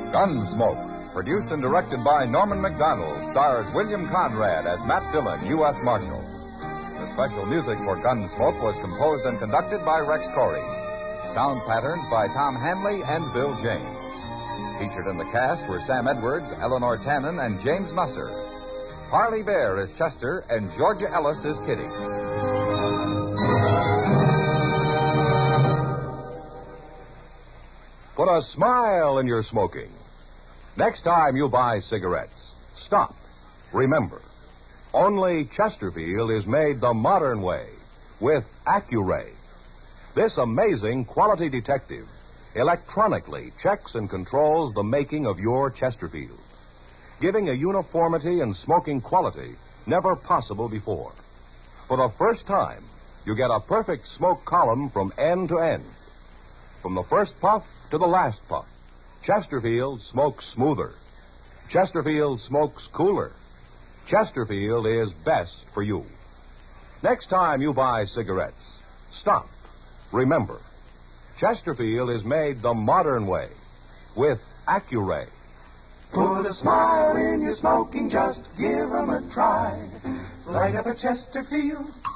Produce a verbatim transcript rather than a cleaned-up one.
Gunsmoke, produced and directed by Norman McDonald, stars William Conrad as Matt Dillon, U S Marshal. The special music for Gunsmoke was composed and conducted by Rex Corey. Sound patterns by Tom Hanley and Bill James. Featured in the cast were Sam Edwards, Eleanor Tannen, and James Musser. Parley Bear is Chester, and Georgia Ellis is Kitty. Put a smile in your smoking. Next time you buy cigarettes, stop. Remember, only Chesterfield is made the modern way with Accuray. This amazing quality detective electronically checks and controls the making of your Chesterfield, giving a uniformity and smoking quality never possible before. For the first time, you get a perfect smoke column from end to end. From the first puff to the last puff, Chesterfield smokes smoother. Chesterfield smokes cooler. Chesterfield is best for you. Next time you buy cigarettes, stop. Remember, Chesterfield is made the modern way with Accuray. Put a smile in your smoking, just give 'em a try. Light up a Chesterfield,